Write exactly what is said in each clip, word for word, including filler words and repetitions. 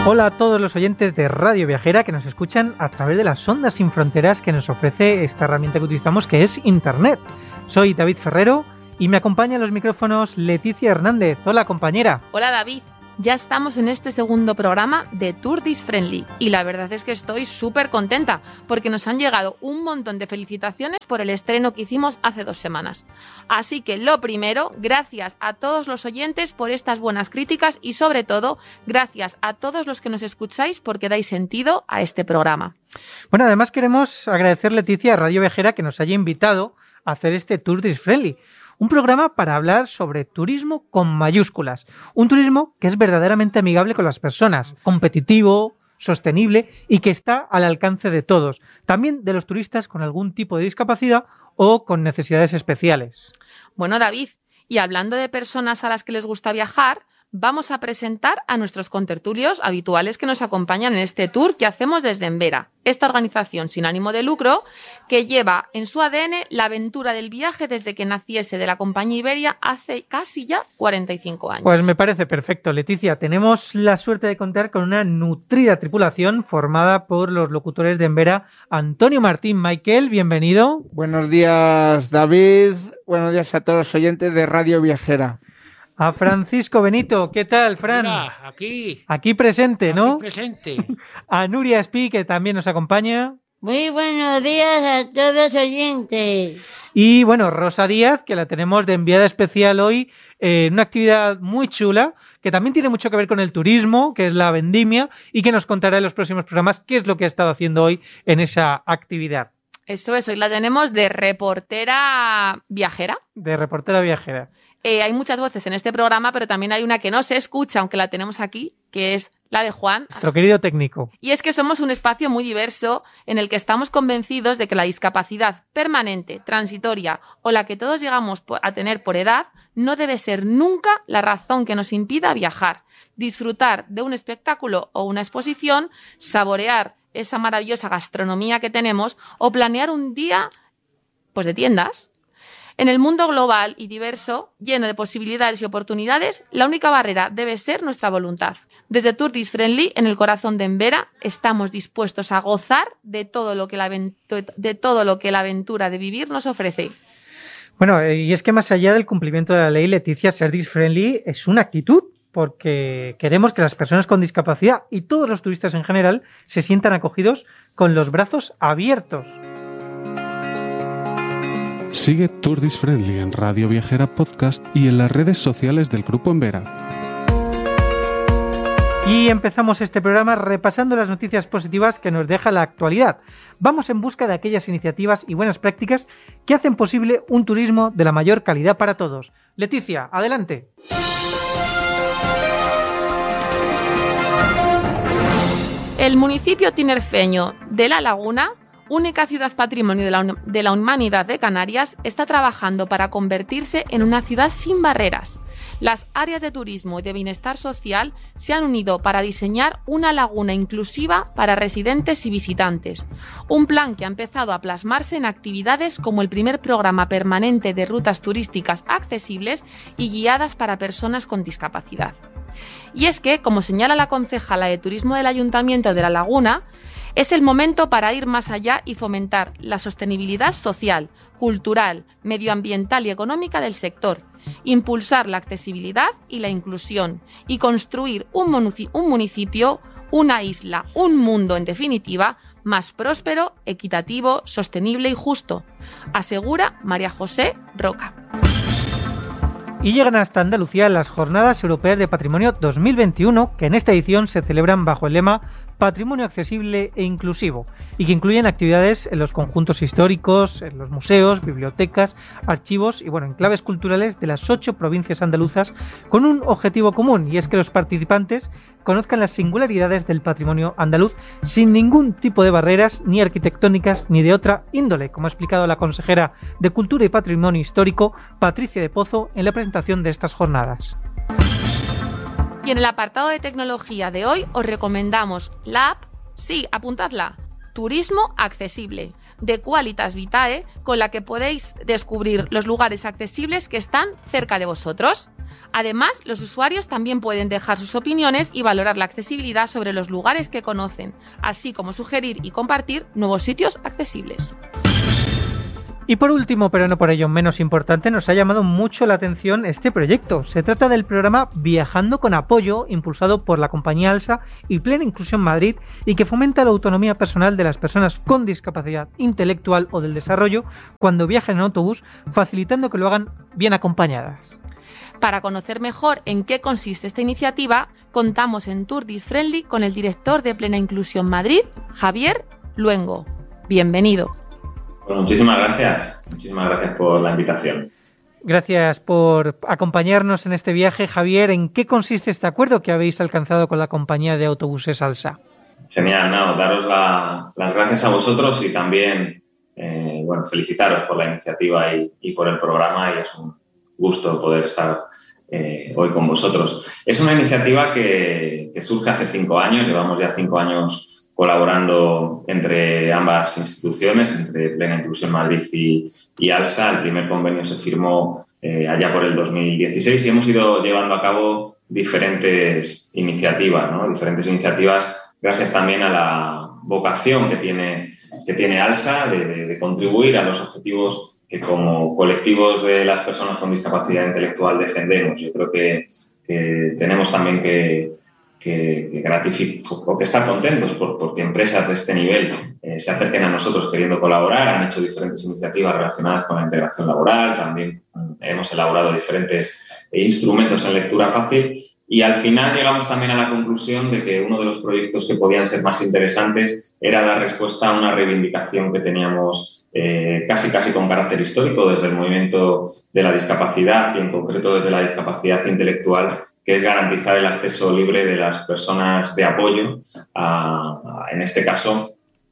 Hola a todos los oyentes de Radio Viajera que nos escuchan a través de las ondas sin fronteras que nos ofrece esta herramienta que utilizamos, que es Internet. Soy David Ferrero y me acompaña en los micrófonos Leticia Hernández. Hola, compañera. Hola, David. Ya estamos en este segundo programa de Tourist Friendly y la verdad es que estoy súper contenta porque nos han llegado un montón de felicitaciones por el estreno que hicimos hace dos semanas. Así que lo primero, gracias a todos los oyentes por estas buenas críticas y sobre todo, gracias a todos los que nos escucháis porque dais sentido a este programa. Bueno, además queremos agradecer, Leticia, a Radio Viajera que nos haya invitado a hacer este Tourist Friendly. Un programa para hablar sobre turismo con mayúsculas. Un turismo que es verdaderamente amigable con las personas, competitivo, sostenible y que está al alcance de todos. También de los turistas con algún tipo de discapacidad o con necesidades especiales. Bueno, David, y hablando de personas a las que les gusta viajar, vamos a presentar a nuestros contertulios habituales que nos acompañan en este tour que hacemos desde Envera, esta organización sin ánimo de lucro que lleva en su A D N la aventura del viaje desde que naciese de la compañía Iberia hace casi ya cuarenta y cinco años. Pues me parece perfecto, Leticia. Tenemos la suerte de contar con una nutrida tripulación formada por los locutores de Envera, Antonio Martín Michael, bienvenido. Buenos días, David. Buenos días a todos los oyentes de Radio Viajera. A Francisco Benito, ¿qué tal, Fran? Hola, aquí. Aquí presente, ¿no? Aquí presente. A Nuria Espí, que también nos acompaña. Muy buenos días a todos los oyentes. Y bueno, Rosa Díaz, que la tenemos de enviada especial hoy en una actividad muy chula, que también tiene mucho que ver con el turismo, que es la vendimia, y que nos contará en los próximos programas qué es lo que ha estado haciendo hoy en esa actividad. Eso es, hoy la tenemos de reportera viajera. De reportera viajera. Eh, hay muchas voces en este programa, pero también hay una que no se escucha, aunque la tenemos aquí, que es la de Juan. Nuestro querido técnico. Y es que somos un espacio muy diverso en el que estamos convencidos de que la discapacidad permanente, transitoria o la que todos llegamos a tener por edad no debe ser nunca la razón que nos impida viajar, disfrutar de un espectáculo o una exposición, saborear esa maravillosa gastronomía que tenemos o planear un día pues de tiendas. En el mundo global y diverso, lleno de posibilidades y oportunidades, la única barrera debe ser nuestra voluntad. Desde Tourist Friendly, en el corazón de Envera, estamos dispuestos a gozar de todo lo que la, de todo lo que la aventura de vivir nos ofrece. Bueno, y es que más allá del cumplimiento de la ley, Leticia, ser Tourist Friendly es una actitud, porque queremos que las personas con discapacidad y todos los turistas en general se sientan acogidos con los brazos abiertos. Sigue Tourist Friendly en Radio Viajera Podcast y en las redes sociales del Grupo Envera. Y empezamos este programa repasando las noticias positivas que nos deja la actualidad. Vamos en busca de aquellas iniciativas y buenas prácticas que hacen posible un turismo de la mayor calidad para todos. Leticia, adelante. El municipio tinerfeño de La Laguna, única ciudad patrimonio de la, de la Humanidad de Canarias, está trabajando para convertirse en una ciudad sin barreras. Las áreas de turismo y de bienestar social se han unido para diseñar una laguna inclusiva para residentes y visitantes. Un plan que ha empezado a plasmarse en actividades como el primer programa permanente de rutas turísticas accesibles y guiadas para personas con discapacidad. Y es que, como señala la concejala de Turismo del Ayuntamiento de La Laguna, es el momento para ir más allá y fomentar la sostenibilidad social, cultural, medioambiental y económica del sector, impulsar la accesibilidad y la inclusión y construir un, munici- un municipio, una isla, un mundo en definitiva, más próspero, equitativo, sostenible y justo, asegura María José Roca. Y llegan hasta Andalucía las Jornadas Europeas de Patrimonio dos mil veintiuno, que en esta edición se celebran bajo el lema Patrimonio accesible e inclusivo, y que incluyen actividades en los conjuntos históricos, en los museos, bibliotecas, archivos y bueno, enclaves culturales de las ocho provincias andaluzas, con un objetivo común, y es que los participantes conozcan las singularidades del patrimonio andaluz sin ningún tipo de barreras ni arquitectónicas ni de otra índole, como ha explicado la consejera de Cultura y Patrimonio Histórico, Patricia de Pozo, en la presentación de estas jornadas. Y en el apartado de tecnología de hoy os recomendamos la app, sí, apuntadla, Turismo Accesible, de Qualitas Vitae, con la que podéis descubrir los lugares accesibles que están cerca de vosotros. Además, los usuarios también pueden dejar sus opiniones y valorar la accesibilidad sobre los lugares que conocen, así como sugerir y compartir nuevos sitios accesibles. Y por último, pero no por ello menos importante, nos ha llamado mucho la atención este proyecto. Se trata del programa Viajando con Apoyo, impulsado por la compañía ALSA y Plena Inclusión Madrid, y que fomenta la autonomía personal de las personas con discapacidad intelectual o del desarrollo cuando viajan en autobús, facilitando que lo hagan bien acompañadas. Para conocer mejor en qué consiste esta iniciativa, contamos en Tour This Friendly con el director de Plena Inclusión Madrid, Javier Luengo. Bienvenido. Bueno, muchísimas gracias. Muchísimas gracias por la invitación. Gracias por acompañarnos en este viaje, Javier. ¿En qué consiste este acuerdo que habéis alcanzado con la compañía de autobuses ALSA? Genial, no, daros la, las gracias a vosotros y también eh, bueno, felicitaros por la iniciativa y, y por el programa, y es un gusto poder estar eh, hoy con vosotros. Es una iniciativa que, que surge hace cinco años, llevamos ya cinco años colaborando entre ambas instituciones, entre Plena Inclusión Madrid y, y ALSA. El primer convenio se firmó eh, allá por el dos mil dieciséis y hemos ido llevando a cabo diferentes iniciativas, ¿no? Diferentes iniciativas gracias también a la vocación que tiene, que tiene ALSA de, de, de contribuir a los objetivos que como colectivos de las personas con discapacidad intelectual defendemos. Yo creo que, que tenemos también que que, que gratificar o que estar contentos por, porque empresas de este nivel eh, se acerquen a nosotros queriendo colaborar. Han hecho diferentes iniciativas relacionadas con la integración laboral, también hemos elaborado diferentes instrumentos en lectura fácil y al final llegamos también a la conclusión de que uno de los proyectos que podían ser más interesantes era dar respuesta a una reivindicación que teníamos eh, casi casi con carácter histórico desde el movimiento de la discapacidad y en concreto desde la discapacidad intelectual, que es garantizar el acceso libre de las personas de apoyo a, a, en este caso,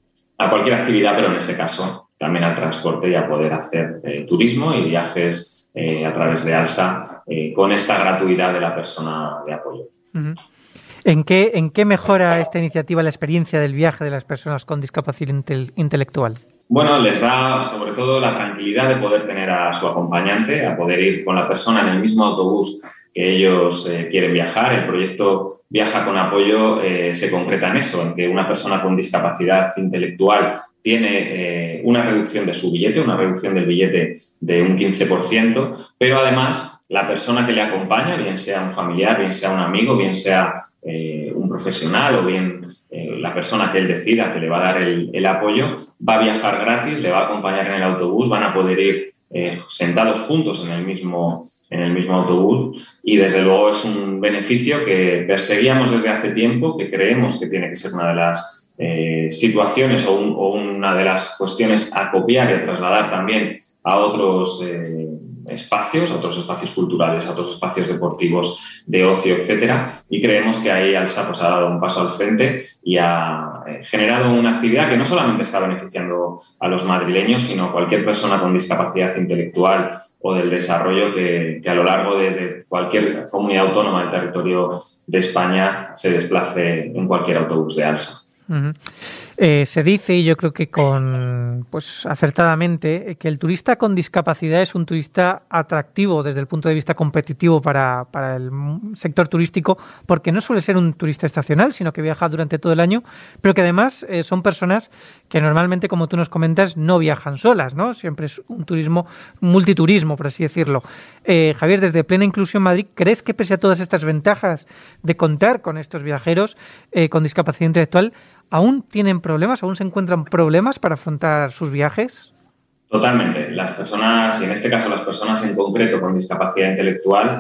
a cualquier actividad, pero en este caso también al transporte y a poder hacer eh, turismo y viajes eh, a través de ALSA eh, con esta gratuidad de la persona de apoyo. Uh-huh. ¿En qué, ¿En qué mejora esta iniciativa la experiencia del viaje de las personas con discapacidad inte- intelectual? Bueno, les da sobre todo la tranquilidad de poder tener a su acompañante, a poder ir con la persona en el mismo autobús que ellos eh, quieren viajar. El proyecto Viaja con Apoyo eh, se concreta en eso, en que una persona con discapacidad intelectual tiene eh, una reducción de su billete, una reducción del billete de un quince por ciento, pero además la persona que le acompaña, bien sea un familiar, bien sea un amigo, bien sea eh, un profesional o bien eh, la persona que él decida que le va a dar el, el apoyo, va a viajar gratis, le va a acompañar en el autobús, van a poder ir eh, sentados juntos en el mismo en el mismo autobús y desde luego es un beneficio que perseguíamos desde hace tiempo, que creemos que tiene que ser una de las eh, situaciones o, un, o una de las cuestiones a copiar y a trasladar también a otros eh, espacios, a otros espacios culturales, a otros espacios deportivos, de ocio, etcétera, y creemos que ahí ALSA pues, ha dado un paso al frente y ha eh, generado una actividad que no solamente está beneficiando a los madrileños, sino a cualquier persona con discapacidad intelectual o del desarrollo que, que a lo largo de, de cualquier comunidad autónoma del territorio de España se desplace en cualquier autobús de ALSA. Uh-huh. Eh, se dice, y yo creo que con pues acertadamente, que el turista con discapacidad es un turista atractivo desde el punto de vista competitivo para, para el sector turístico, porque no suele ser un turista estacional, sino que viaja durante todo el año, pero que además eh, son personas que normalmente, como tú nos comentas, no viajan solas, ¿no? Siempre es un turismo, multiturismo, por así decirlo. Eh, Javier, desde Plena Inclusión Madrid, ¿crees que pese a todas estas ventajas de contar con estos viajeros eh, con discapacidad intelectual, aún tienen problemas, aún se encuentran problemas para afrontar sus viajes? Totalmente. Las personas, y en este caso las personas en concreto con discapacidad intelectual,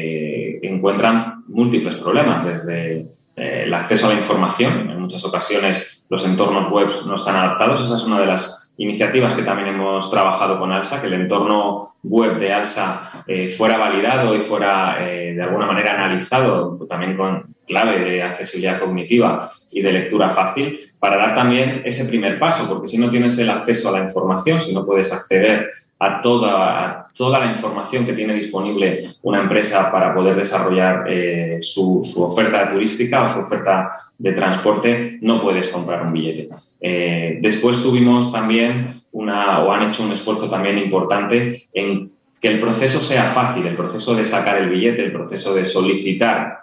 eh, encuentran múltiples problemas, desde eh, el acceso a la información. En muchas ocasiones los entornos web no están adaptados. Esa es una de las iniciativas que también hemos trabajado con ALSA, que el entorno web de ALSA eh, fuera validado y fuera eh, de alguna manera analizado, también con clave de accesibilidad cognitiva y de lectura fácil, para dar también ese primer paso, porque si no tienes el acceso a la información, si no puedes acceder a toda, a toda la información que tiene disponible una empresa para poder desarrollar eh, su, su oferta turística o su oferta de transporte, no puedes comprar un billete. Eh, después tuvimos también una, o han hecho un esfuerzo también importante en que el proceso sea fácil, el proceso de sacar el billete, el proceso de solicitar,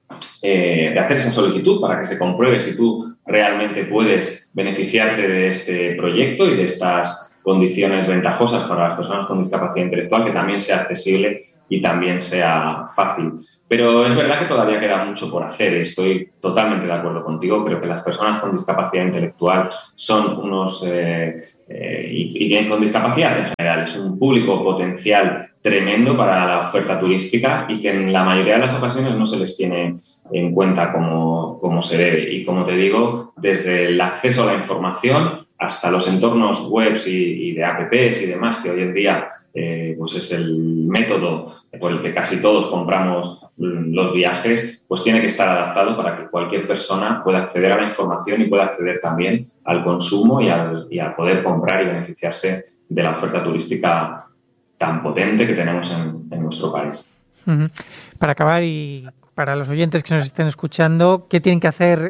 eh, de hacer esa solicitud para que se compruebe si tú realmente puedes beneficiarte de este proyecto y de estas condiciones ventajosas para las personas con discapacidad intelectual, que también sea accesible y también sea fácil. Pero es verdad que todavía queda mucho por hacer. Estoy totalmente de acuerdo contigo. Creo que las personas con discapacidad intelectual son unos, eh, eh, y, y con discapacidad en general, es un público potencial tremendo para la oferta turística y que en la mayoría de las ocasiones no se les tiene en cuenta como, como se debe. Y como te digo, desde el acceso a la información hasta los entornos webs y, y de apps y demás, que hoy en día eh, pues es el método por el que casi todos compramos los viajes, pues tiene que estar adaptado para que cualquier persona pueda acceder a la información y pueda acceder también al consumo y al, y al poder comprar y beneficiarse de la oferta turística tan potente que tenemos en, en nuestro país. Uh-huh. Para acabar, y para los oyentes que nos estén escuchando, ¿qué tienen que hacer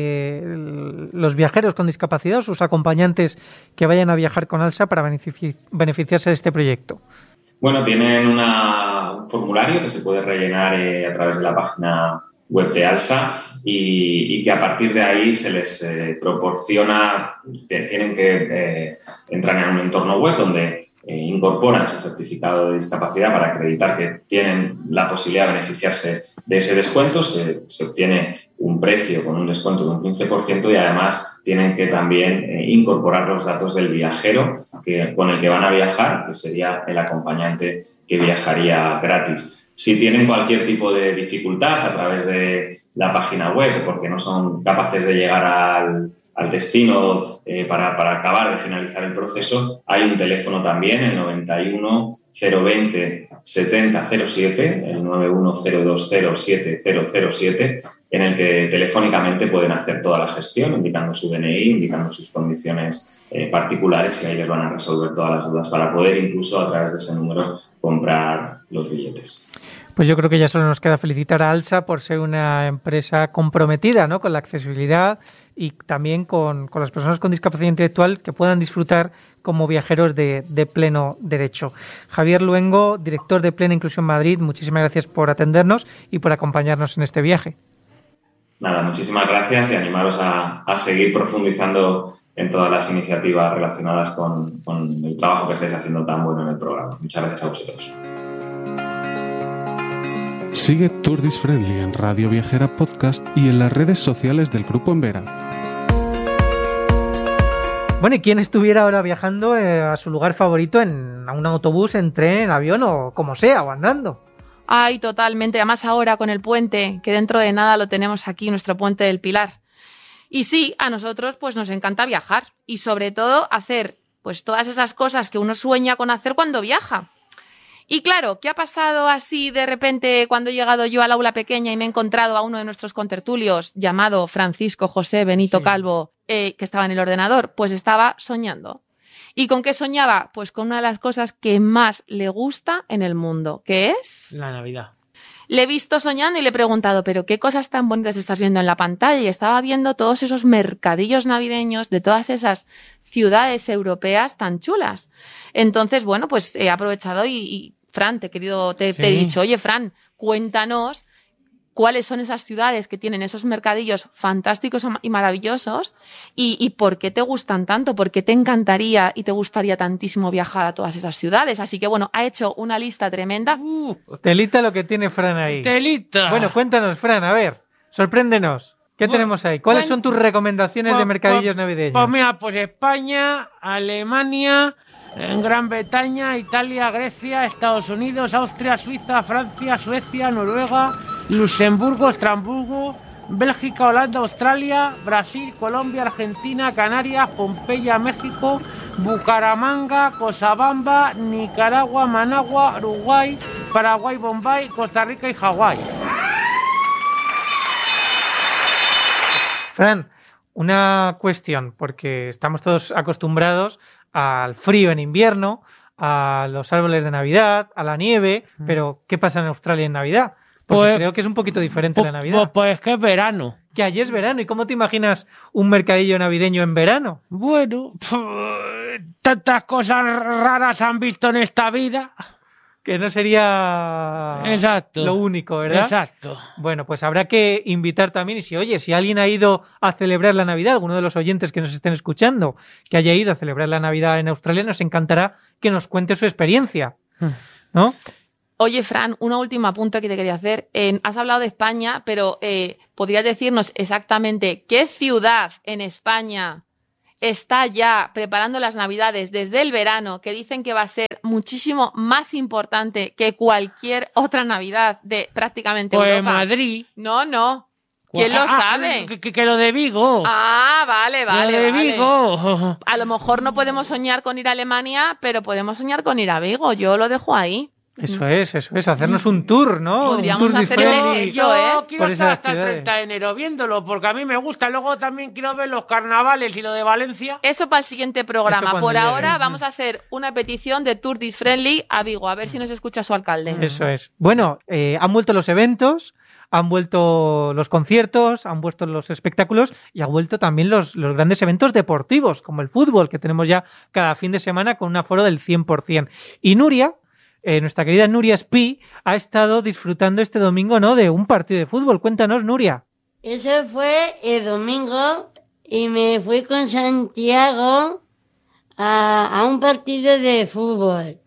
eh, los viajeros con discapacidad o sus acompañantes que vayan a viajar con ALSA para benefici- beneficiarse de este proyecto? Bueno, tienen una, un formulario que se puede rellenar eh, a través de la página web de ALSA y, y que a partir de ahí se les eh, proporciona, tienen que eh, entrar en un entorno web donde eh, incorporan su certificado de discapacidad para acreditar que tienen la posibilidad de beneficiarse de ese descuento. Se, se obtiene un precio con un descuento de un quince por ciento y además tienen que también eh, incorporar los datos del viajero que, con el que van a viajar, que sería el acompañante que viajaría gratis. Si tienen cualquier tipo de dificultad a través de la página web porque no son capaces de llegar al, al destino eh, para, para acabar de finalizar el proceso, hay un teléfono también, el noventa y uno, cero veinte, setenta cero siete, el noventa y uno, cero veinte, siete cero cero siete, en el que telefónicamente pueden hacer toda la gestión, indicando su D N I, indicando sus condiciones eh, particulares y ahí les van a resolver todas las dudas para poder incluso a través de ese número comprar los billetes. Pues yo creo que ya solo nos queda felicitar a ALSA por ser una empresa comprometida, ¿no?, con la accesibilidad y también con, con las personas con discapacidad intelectual que puedan disfrutar como viajeros de, de pleno derecho. Javier Luengo, director de Plena Inclusión Madrid, muchísimas gracias por atendernos y por acompañarnos en este viaje. Nada, muchísimas gracias y animaros a, a seguir profundizando en todas las iniciativas relacionadas con, con el trabajo que estáis haciendo tan bueno en el programa. Muchas gracias a vosotros. Sigue Tourist Friendly en Radio Viajera Podcast y en las redes sociales del Grupo Envera. Bueno, ¿y quién estuviera ahora viajando eh, a su lugar favorito en un autobús, en tren, en avión o como sea, o andando? Ay, totalmente. Además ahora con el puente, que dentro de nada lo tenemos aquí, nuestro puente del Pilar. Y sí, a nosotros pues nos encanta viajar y sobre todo hacer pues todas esas cosas que uno sueña con hacer cuando viaja. Y claro, ¿qué ha pasado así de repente cuando he llegado yo al aula pequeña y me he encontrado a uno de nuestros contertulios llamado Francisco José Benito sí. Calvo, eh, que estaba en el ordenador? Pues estaba soñando. ¿Y con qué soñaba? Pues con una de las cosas que más le gusta en el mundo, que es... La Navidad. Le he visto soñando y le he preguntado, ¿pero qué cosas tan bonitas estás viendo en la pantalla? Y estaba viendo todos esos mercadillos navideños de todas esas ciudades europeas tan chulas. Entonces, bueno, pues he aprovechado y, y Fran, te he, querido, te, sí. te he dicho, oye, Fran, cuéntanos cuáles son esas ciudades que tienen esos mercadillos fantásticos y maravillosos y, y por qué te gustan tanto, por qué te encantaría y te gustaría tantísimo viajar a todas esas ciudades. Así que, bueno, ha hecho una lista tremenda. Uh, telita lo que tiene Fran ahí. Telita. Bueno, cuéntanos, Fran, a ver, sorpréndenos. ¿Qué bueno, tenemos ahí? ¿Cuáles bueno, son tus recomendaciones pues, de mercadillos pues, navideños? Pues mira, pues España, Alemania, en Gran Bretaña, Italia, Grecia, Estados Unidos, Austria, Suiza, Francia, Suecia, Noruega, Luxemburgo, Estrasburgo, Bélgica, Holanda, Australia, Brasil, Colombia, Argentina, Canarias, Pompeya, México, Bucaramanga, Cochabamba, Nicaragua, Managua, Uruguay, Paraguay, Bombay, Costa Rica y Hawái. Fran, una cuestión, porque estamos todos acostumbrados al frío en invierno, a los árboles de Navidad, a la nieve, pero ¿qué pasa en Australia en Navidad? Porque pues, creo que es un poquito diferente pues, la Navidad. Pues, pues que es verano. Que allí es verano. ¿Y cómo te imaginas un mercadillo navideño en verano? Bueno, tantas cosas raras han visto en esta vida. que no sería Exacto. lo único, ¿verdad? Exacto. Bueno, pues habrá que invitar también, y si, oye, si alguien ha ido a celebrar la Navidad, alguno de los oyentes que nos estén escuchando, que haya ido a celebrar la Navidad en Australia, nos encantará que nos cuente su experiencia, ¿no? Oye, Fran, una última punta que te quería hacer. Eh, has hablado de España, pero eh, ¿podrías decirnos exactamente qué ciudad en España está ya preparando las Navidades desde el verano, que dicen que va a ser muchísimo más importante que cualquier otra Navidad de prácticamente Pues Europa? Madrid. No, no. ¿Quién lo Ah, sabe? Que, que- que lo de Vigo. Ah, vale, vale, lo de vale. Vigo. A lo mejor no podemos soñar con ir a Alemania, pero podemos soñar con ir a Vigo. Yo lo dejo ahí. Eso es, eso es, hacernos un tour, ¿no? Podríamos un tour hacer diferente. eso, Yo es. quiero por estar esas hasta el ciudades. treinta de enero viéndolo, porque a mí me gusta. Luego también quiero ver los carnavales y lo de Valencia. Eso para el siguiente Eso programa. cuando Por llegue. ahora vamos a hacer una petición de Tour This Friendly a Vigo, a ver si nos escucha su alcalde. Eso es. Bueno, eh, han vuelto los eventos, han vuelto los conciertos, han vuelto los espectáculos y han vuelto también los, los grandes eventos deportivos, como el fútbol, que tenemos ya cada fin de semana con un aforo del cien por ciento. Y Nuria, eh, nuestra querida Nuria Espí, ha estado disfrutando este domingo, ¿no?, de un partido de fútbol. Cuéntanos, Nuria. Eso fue el domingo y me fui con Santiago a, a un partido de fútbol.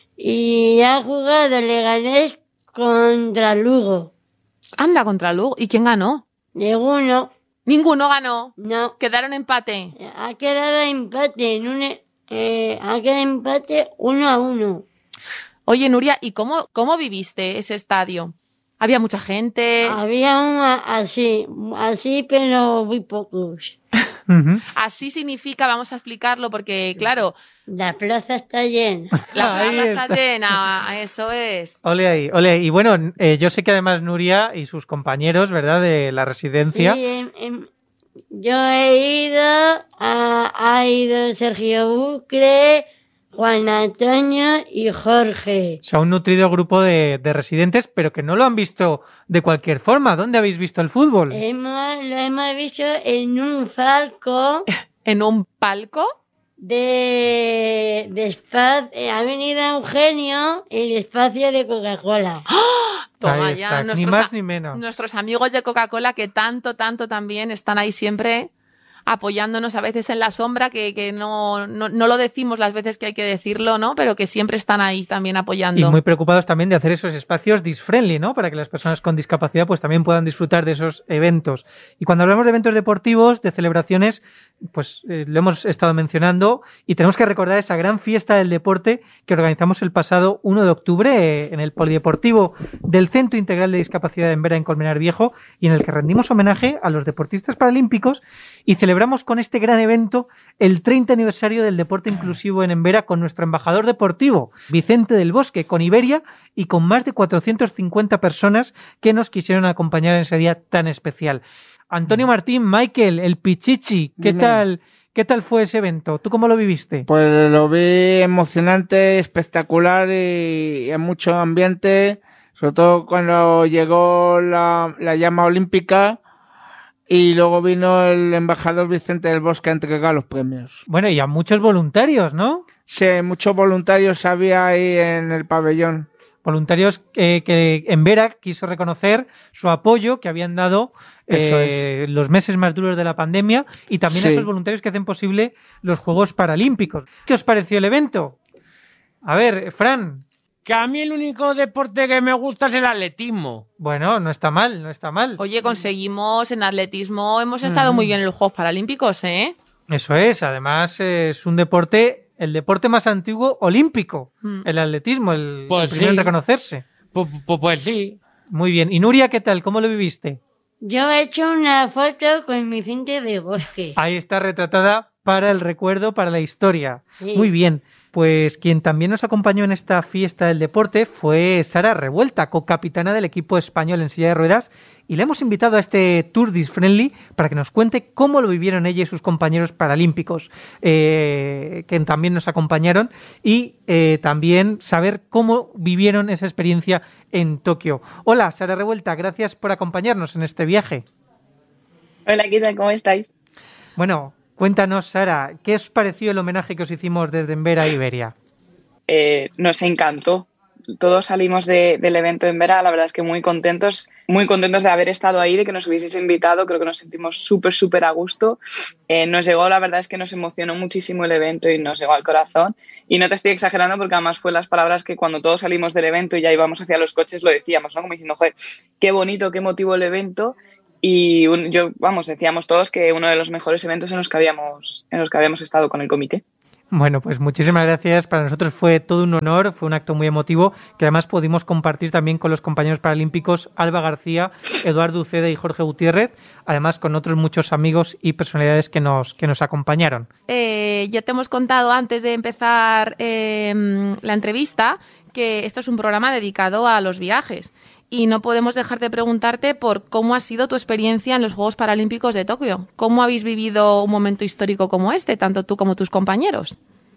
Y ha jugado Leganés contra Lugo. Anda contra Lugo. ¿Y quién ganó? De uno, Ninguno ganó. no, Quedaron empate. ha quedado empate en un, eh, ha quedado empate uno a uno. Oye, Nuria, ¿y cómo, cómo viviste ese estadio? ¿Había mucha gente? Había uno así, así, pero muy pocos. Ujú. Así significa, vamos a explicarlo, porque claro, La plaza está llena. la Ahí plaza está está. llena, eso es. Ole ahí, ole ahí. Y bueno, eh, yo sé que además Nuria y sus compañeros, ¿verdad?, de la residencia, Sí, em- em, yo he ido, a, ha ido Sergio Bucre, Juan Antonio y Jorge. o sea, un nutrido grupo de, de residentes, pero que no lo han visto de cualquier forma. ¿Dónde habéis visto el fútbol? Hemos, lo hemos visto en un falco ¿En un palco? de, de espacio. Ha venido Eugenio, el espacio de Coca-Cola. Toma Ahí ya, está, ni nuestros, más a- ni menos. nuestros amigos de Coca-Cola que tanto, tanto también están ahí siempre apoyándonos a veces en la sombra, que, que no, no, no lo decimos las veces que hay que decirlo, ¿no? Pero que siempre están ahí también apoyando. Y muy preocupados también de hacer esos espacios disfriendly, ¿no? Para que las personas con discapacidad pues también puedan disfrutar de esos eventos. Y cuando hablamos de eventos deportivos, de celebraciones, pues eh, lo hemos estado mencionando y tenemos que recordar esa gran fiesta del deporte que organizamos el pasado uno de octubre eh, en el Polideportivo del Centro Integral de Discapacidad de Envera en Colmenar Viejo, y en el que rendimos homenaje a los deportistas paralímpicos y celebramos con este gran evento el treinta aniversario del deporte inclusivo en Envera con nuestro embajador deportivo, Vicente del Bosque, con Iberia y con más de cuatrocientas cincuenta personas que nos quisieron acompañar en ese día tan especial. Antonio Martín, Michael, el Pichichi, ¿qué Dime. tal? ¿Qué tal fue ese evento? ¿Tú cómo lo viviste? Pues lo vi emocionante, espectacular y en mucho ambiente, sobre todo cuando llegó la, la llama olímpica y luego vino el embajador Vicente del Bosque a entregar los premios. Bueno, y a muchos voluntarios, ¿no? Sí, muchos voluntarios había ahí en el pabellón. Voluntarios eh, que Envera quiso reconocer su apoyo que habían dado Eso eh, los meses más duros de la pandemia, y también a Sí. esos voluntarios que hacen posible los Juegos Paralímpicos. ¿Qué os pareció el evento? A ver, Fran. Que a mí el único deporte que me gusta es el atletismo. Bueno, no está mal, no está mal. Oye, conseguimos en atletismo, hemos estado Mm. muy bien en los Juegos Paralímpicos, ¿eh? Eso es, además eh, es un deporte, el deporte más antiguo olímpico, Mm. el atletismo, el, Pues el primero sí. en reconocerse. Pues, pues, pues sí. Muy bien. ¿Y Nuria, qué tal? ¿Cómo lo viviste? Yo he hecho una foto con Vicente del Bosque. Ahí está retratada para el recuerdo, para la historia. Sí. Muy bien. Pues quien también nos acompañó en esta fiesta del deporte fue Sara Revuelta, co-capitana del equipo español en silla de ruedas, y le hemos invitado a este Tour This Friendly para que nos cuente cómo lo vivieron ella y sus compañeros paralímpicos, eh, que también nos acompañaron, y eh, también saber cómo vivieron esa experiencia en Tokio. Hola, Sara Revuelta, gracias por acompañarnos en este viaje. Hola, ¿qué tal? ¿Cómo estáis? Bueno, cuéntanos, Sara, ¿qué os pareció el homenaje que os hicimos desde Envera a Iberia? Eh, nos encantó. todos salimos de, del evento en Vera, la verdad es que muy contentos, muy contentos de haber estado ahí, de que nos hubieseis invitado, creo que nos sentimos súper, súper a gusto. Eh, nos llegó, la verdad es que nos emocionó muchísimo el evento y nos llegó al corazón. Y no te estoy exagerando porque además fue las palabras que cuando todos salimos del evento y ya íbamos hacia los coches lo decíamos, ¿no? Como diciendo, joder, qué bonito, qué emotivo el evento. Y un, yo, vamos, decíamos todos que uno de los mejores eventos en los que habíamos, en los que habíamos estado con el comité. Bueno, pues muchísimas gracias. Para nosotros fue todo un honor, fue un acto muy emotivo que además pudimos compartir también con los compañeros paralímpicos Alba García, Eduardo Uceda y Jorge Gutiérrez, además con otros muchos amigos y personalidades que nos, que nos acompañaron. Eh, ya te hemos contado antes de empezar eh, la entrevista que esto es un programa dedicado a los viajes. Y no podemos dejar de preguntarte por cómo ha sido tu experiencia en los Juegos Paralímpicos de Tokio. ¿Cómo habéis vivido un momento histórico como este, tanto tú como tus compañeros?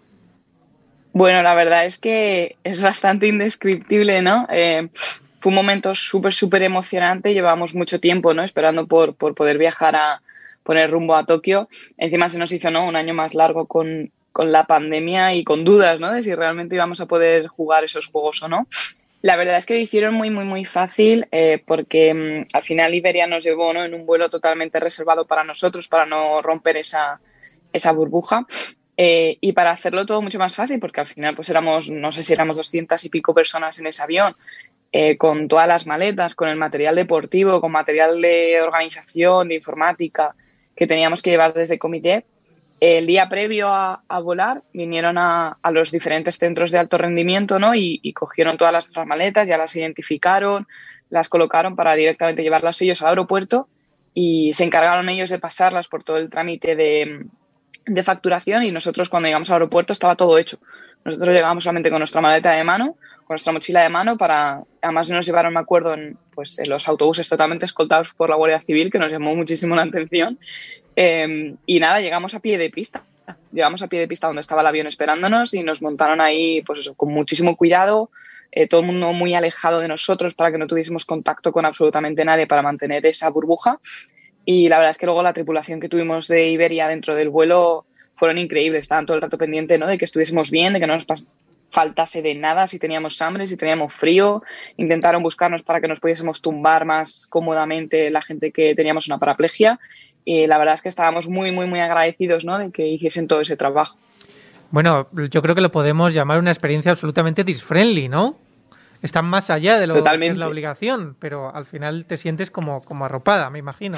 Bueno, la verdad es que es bastante indescriptible, ¿no? Eh, fue un momento súper, súper emocionante. Llevábamos mucho tiempo, ¿no? Esperando por, por poder viajar a poner rumbo a Tokio. Encima se nos hizo, ¿no? Un año más largo con, con la pandemia y con dudas, ¿no? De si realmente íbamos a poder jugar esos juegos o no. La verdad es que lo hicieron muy, muy, muy fácil eh, porque mmm, al final Iberia nos llevó, ¿no? En un vuelo totalmente reservado para nosotros, para no romper esa, esa burbuja. Eh, y para hacerlo todo mucho más fácil, porque al final pues éramos, no sé si éramos doscientas y pico personas en ese avión, eh, con todas las maletas, con el material deportivo, con material de organización, de informática que teníamos que llevar desde el comité. El día previo a, a volar vinieron a, a los diferentes centros de alto rendimiento, ¿no? y, y cogieron todas las otras maletas, ya las identificaron, las colocaron para directamente llevarlas ellos al aeropuerto y se encargaron ellos de pasarlas por todo el trámite de, de facturación y nosotros cuando llegamos al aeropuerto estaba todo hecho. Nosotros llegamos solamente con nuestra maleta de mano, con nuestra mochila de mano, para además nos llevaron, me acuerdo, en, pues, en los autobuses totalmente escoltados por la Guardia Civil, que nos llamó muchísimo la atención. Eh, y nada, llegamos a pie de pista. Llegamos a pie de pista donde estaba el avión esperándonos y nos montaron ahí, pues eso, con muchísimo cuidado, eh, todo el mundo muy alejado de nosotros para que no tuviésemos contacto con absolutamente nadie para mantener esa burbuja. Y la verdad es que luego la tripulación que tuvimos de Iberia dentro del vuelo fueron increíbles. Estaban todo el rato pendientes, ¿no? De que estuviésemos bien, de que no nos pas- faltase de nada, si teníamos hambre, si teníamos frío. Intentaron buscarnos para que nos pudiésemos tumbar más cómodamente la gente que teníamos una paraplegia. Y la verdad es que estábamos muy, muy, muy agradecidos, ¿no? De que hiciesen todo ese trabajo. Bueno, yo creo que lo podemos llamar una experiencia absolutamente disfriendly, ¿no? Están más allá de lo Totalmente. que es la obligación, pero al final te sientes como, como arropada, me imagino.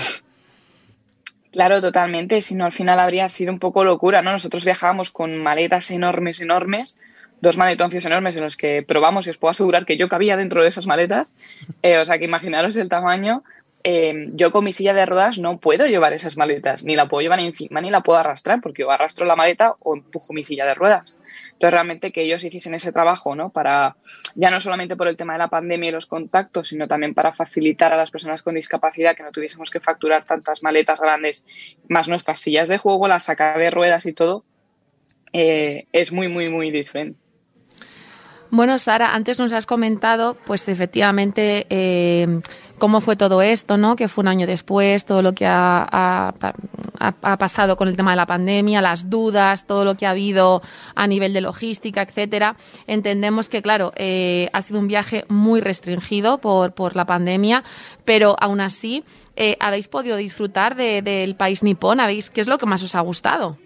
Claro, totalmente. Si no, al final habría sido un poco locura, ¿no? Nosotros viajábamos con maletas enormes, enormes, dos maletoncios enormes en los que probamos y os puedo asegurar que yo cabía dentro de esas maletas. Eh, o sea, que imaginaros el tamaño. Eh, yo con mi silla de ruedas no puedo llevar esas maletas, ni la puedo llevar encima, ni la puedo arrastrar, porque o arrastro la maleta o empujo mi silla de ruedas. Entonces, realmente que ellos hiciesen ese trabajo, ¿no? Para, ya no solamente por el tema de la pandemia y los contactos, sino también para facilitar a las personas con discapacidad que no tuviésemos que facturar tantas maletas grandes, más nuestras sillas de juego, la saca de ruedas y todo, eh, es muy, muy, muy diferente. Bueno, Sara, antes nos has comentado, pues efectivamente, eh, cómo fue todo esto, ¿no? Que fue un año después, todo lo que ha, ha, ha, ha pasado con el tema de la pandemia, las dudas, todo lo que ha habido a nivel de logística, etcétera. Entendemos que, claro, eh, ha sido un viaje muy restringido por, por la pandemia, pero aún así, eh, ¿habéis podido disfrutar de, del país nipón? ¿Habéis, ¿Qué es lo que más os ha gustado?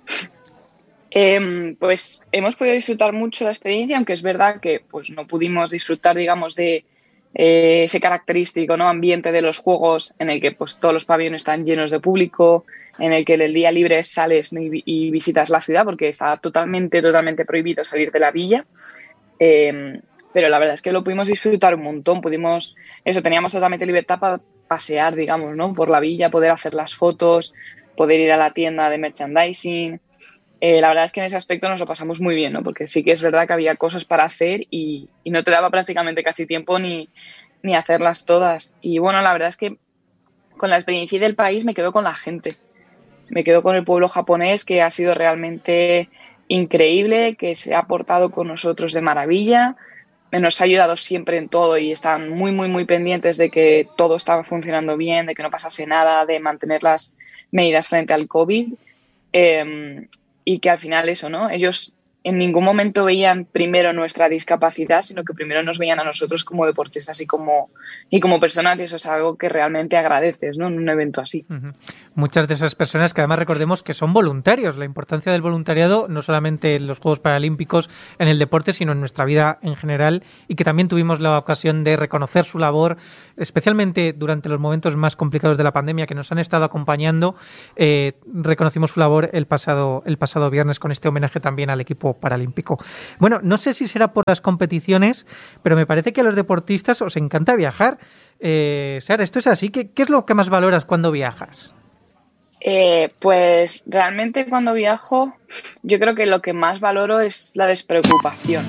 Eh, pues hemos podido disfrutar mucho la experiencia, aunque es verdad que pues no pudimos disfrutar, digamos, de eh, ese característico, ¿no? ambiente de los juegos en el que pues todos los pabellones están llenos de público, en el que en el día libre sales y, y visitas la ciudad porque está totalmente, totalmente prohibido salir de la villa. Eh, pero la verdad es que lo pudimos disfrutar un montón, pudimos, eso, teníamos totalmente libertad para pasear, digamos, ¿no? por la villa, poder hacer las fotos, poder ir a la tienda de merchandising. Eh, la verdad es que en ese aspecto nos lo pasamos muy bien, ¿no? Porque sí que es verdad que había cosas para hacer y, y no te daba prácticamente casi tiempo ni, ni hacerlas todas. Y bueno, la verdad es que con la experiencia del país me quedo con la gente. Me quedo con el pueblo japonés, que ha sido realmente increíble, que se ha portado con nosotros de maravilla, nos ha ayudado siempre en todo y están muy, muy, muy pendientes de que todo estaba funcionando bien, de que no pasase nada, de mantener las medidas frente al COVID. Eh, y que al final eso, ¿no? Ellos en ningún momento veían primero nuestra discapacidad, sino que primero nos veían a nosotros como deportistas y como, y como personas, y eso es algo que realmente agradeces, ¿no?, en un evento así. Uh-huh. Muchas de esas personas que además recordemos que son voluntarios, la importancia del voluntariado no solamente en los Juegos Paralímpicos, en el deporte, sino en nuestra vida en general, y que también tuvimos la ocasión de reconocer su labor, especialmente durante los momentos más complicados de la pandemia que nos han estado acompañando. Eh, reconocimos su labor el pasado, el pasado viernes con este homenaje también al equipo paralímpico. Bueno, no sé si será por las competiciones, pero me parece que a los deportistas os encanta viajar. Eh, Sara, ¿esto es así? ¿Qué, qué es lo que más valoras cuando viajas? Eh, pues realmente cuando viajo, yo creo que lo que más valoro es la despreocupación.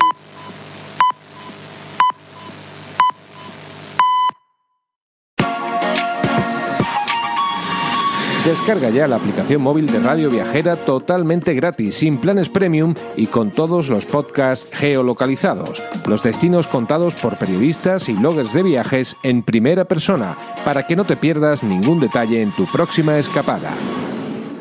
Descarga ya la aplicación móvil de Radio Viajera totalmente gratis, sin planes premium y con todos los podcasts geolocalizados. Los destinos contados por periodistas y bloggers de viajes en primera persona, para que no te pierdas ningún detalle en tu próxima escapada.